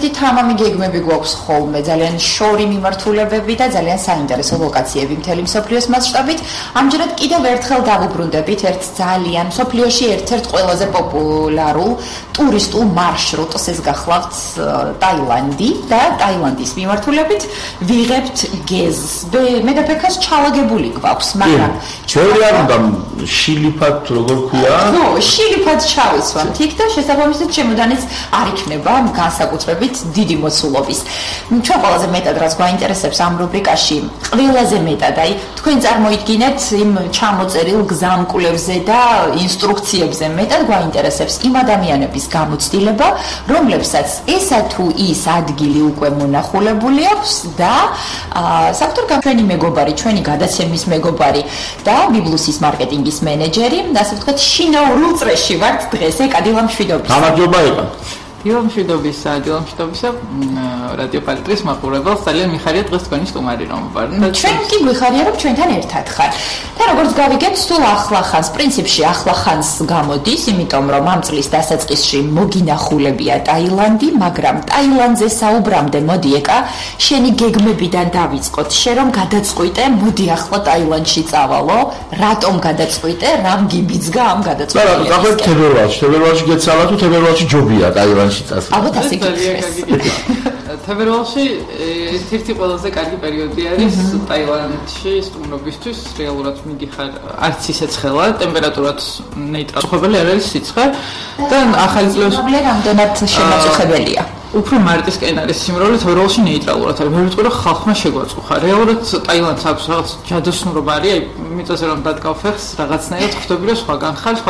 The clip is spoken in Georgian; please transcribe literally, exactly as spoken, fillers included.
ესეთი თამამი გეგმები გვაქვს ხოლმე, ძალიან შორი მიმართულებები და ძალიან საინტერესო ლოკაციები მთელი მსოფლიოს მასშტაბით. ამჯერად კიდევ ერთხელ დავუბრუნდებით ერთ ძალიან მსოფლიოში ერთ-ერთ ყველაზე პოპულარულ ტურისტულ მარშრუტს, ეს გახლავთ ტაილანდი და ტაილანდის მიმართულებით ვიღებთ გეზს. მე და ფექას ჩალაგებული გვაქვს, მაგრამ ჩვენი არ უნდა შილიფად როგორ ქვია? ნო, შილიფად ჩავისვამთ იქ და შესაბამისად ჩემოდანიც არ იქნება განსაკუთრებით დიდი მოცულობის. ჩვენ ყველაზე მეტად რაც გვაინტერესებს ამ რუბრიკაში, ყველაზე მეტად, აი, თქვენ წარმოიდგინეთ იმ ჩამოწერილ გზამკვლებზე და ინსტრუქციებზე მეტად გვაინტერესებს იმ ადამიანების გამოცდილება, რომლებსაც ესა თუ ის ადგილი უკვე მონახულებული აქვს და საფუძვლად ჩვენი მეგობარი, ჩვენი გადაცემის მეგობარი და ბიბლუსის მარკეტინგის მენეჯერი, ასე ვთქვათ, შინაურულ წრეში ვართ დღეს ეკადილა მშვიდობის. გამარჯობა იყო. დილამშვიდობისა, დილამშვიდობისა რადიო პალიტრის მაყურებელს ძალიან მიხარია დღეს თქვენი სტუმარი რომ ვარ. ჩვენ კი გვიხარია რომ ჩვენთან ერთად ხარ. და როგორც გავიგეთ, სულ ახლახანს, პრინციპში ახლახანს გამოდის, იმიტომ რომ ამ წლის დასაწყისში მოგინახულებია ტაილანდი, მაგრამ ტაილანდზე საუბრამდე მოდი ეკა, შენი გეგმებიდან დავიწყოთ. შენ რომ გადაწყვიტე, მოდი ახლა ტაილანდში წავალო, რატომ გადაწყვიტე, რამ გიბიძგა ამ გადაწყვეტილებას? და რა, თებერვალში, თებერვალში გეცალა თუ თებერვალში ჯობია ტაილანდში? ალბათ ასე გიქრეს. თებერვალში ერთ-ერთი ყველაზე კარგი პერიოდი არის ტაილანდში სტუმრობისთვის. რეალურად მიდიხარ არც ისე ცხელა, ტემპერატურაც ნეიტრალური არ არის სიცხე და ახალი წლების რამდენად შემაწუხებელია. უფრო მარტისკენ არის სიმრავლე, თებერვალში ნეიტრალურად არის. მე ვიტყვი რომ ხალხმა შეგვაწუხა. რეალურად ტაილანდს აქვს რაღაც ჯადოსნურობა არის, აი მიწაზე რომ დადგავ ფეხს, რაღაცნაირად ხვდები რომ სხვაგან ხარ.